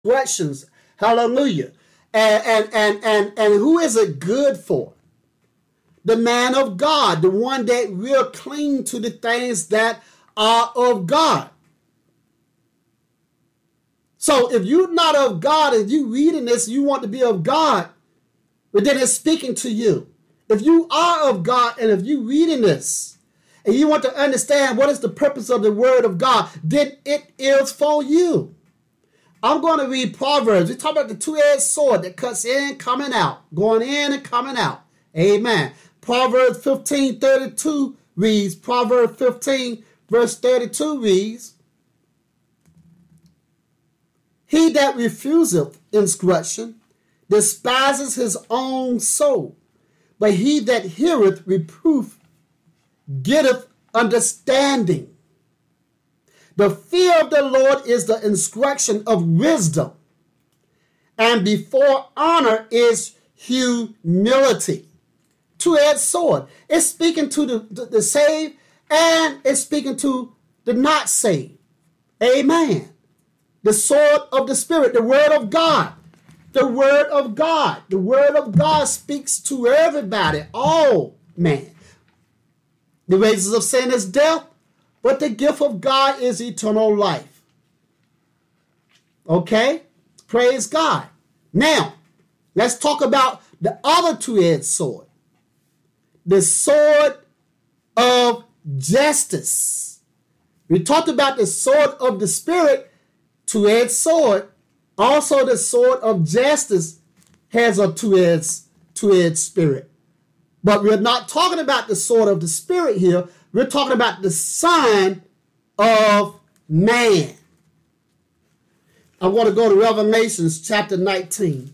instructions. Hallelujah. And who is it good for? The man of God, the one that will cling to the things that are of God. So if you're not of God, if you reading this, you want to be of God, but then it's speaking to you. If you are of God and if you reading this and you want to understand what is the purpose of the word of God, then it is for you. I'm going to read Proverbs. We talk about the two-edged sword that cuts in, coming out, going in and coming out. Amen. Proverbs 15:32 reads, Proverbs 15 verse 32 reads, he that refuseth instruction despises his own soul, but he that heareth reproof getteth understanding. The fear of the Lord is the instruction of wisdom, and before honor is humility. Two-edged sword. It's speaking to the saved, and it's speaking to the not saved. Amen. The sword of the Spirit, the word of God. The word of God. The word of God speaks to everybody, all man. The wages of sin is death, but the gift of God is eternal life. Okay? Praise God. Now, let's talk about the other two-edged sword. The sword of justice. We talked about the sword of the Spirit, two-edged sword. Also, the sword of justice has a two-edged spirit. But we're not talking about the sword of the Spirit here. We're talking about the Son of Man. I want to go to Revelations chapter 19.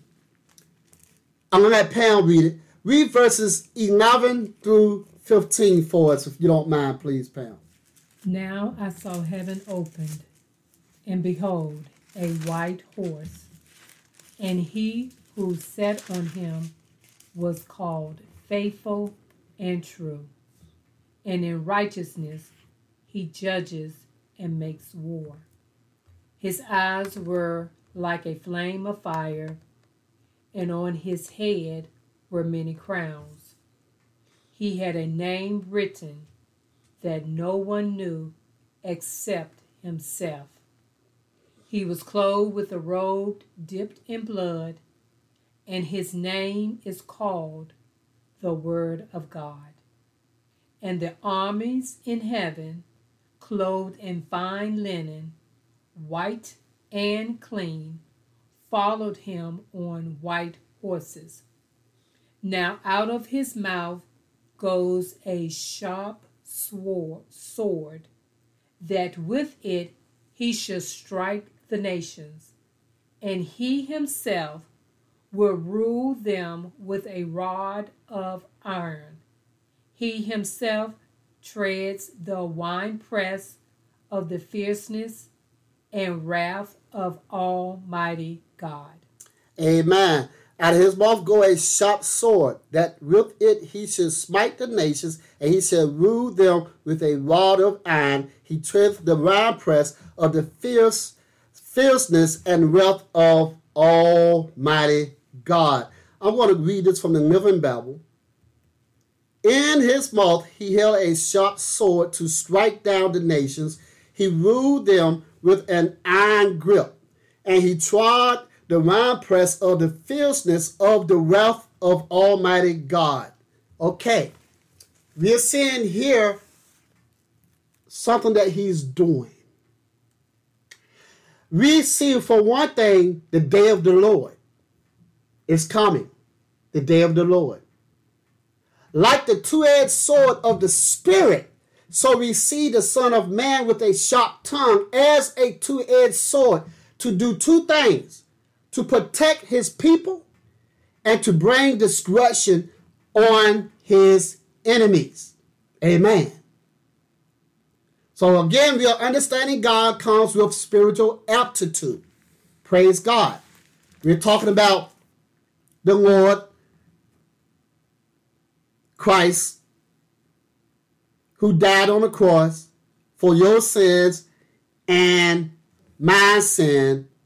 I'm going to let Pam read it. Read verses 11 through 15 for us, if you don't mind, please, Pam. Now I saw heaven opened, and behold, a white horse, and he who sat on him was called Faithful and True, and in righteousness he judges and makes war. His eyes were like a flame of fire, and on his head were many crowns. He had a name written that no one knew except himself. He was clothed with a robe dipped in blood, and his name is called the Word of God. And the armies in heaven, clothed in fine linen, white and clean, followed him on white horses. Now out of his mouth goes a sharp sword, that with it he shall strike the nations, and he himself will rule them with a rod of iron. He himself treads the winepress of the fierceness and wrath of Almighty God. Amen. Out of his mouth go a sharp sword, that with it he shall smite the nations, and he shall rule them with a rod of iron. He treads the winepress of the fierceness and wrath of Almighty God. I'm going to read this from the Living Bible. In his mouth he held a sharp sword to strike down the nations. He ruled them with an iron grip, and he trod the winepress of the fierceness of the wrath of Almighty God. Okay, we're seeing here something that he's doing. We see, for one thing, the day of the Lord is coming. The day of the Lord. Like the two-edged sword of the Spirit, so we see the Son of Man with a sharp tongue as a two-edged sword to do two things: to protect his people and to bring destruction on his enemies. Amen. So again, we are understanding God comes with spiritual aptitude. Praise God. We're talking about the Lord Christ, who died on the cross for your sins and my sin,